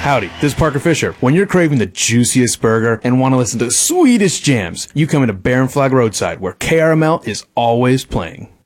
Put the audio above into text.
Howdy, this is Parker Fisher. When you're craving the juiciest burger and want to listen to the sweetest jams, you come into Barren Flag Roadside, where KRML is always playing.